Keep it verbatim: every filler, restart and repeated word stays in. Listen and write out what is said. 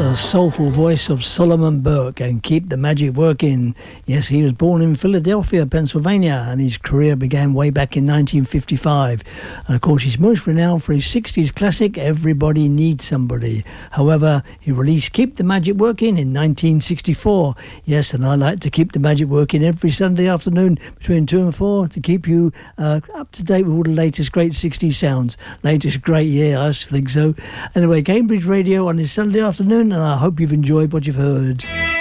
the soulful voice of Solomon Burke and Keep the Magic Working. Yes, he was born in Philadelphia, Pennsylvania, and his career began way back in nineteen fifty-five. And of course, he's most renowned for his sixties classic, Everybody Needs Somebody. However, he released Keep the Magic Working in nineteen sixty-four. Yes, and I like to keep the magic working every Sunday afternoon between two and four to keep you uh, up to date with all the latest great sixties sounds. Latest great year, I think so. Anyway, Cambridge Radio on this Sunday afternoon, and I hope you've enjoyed what you've heard.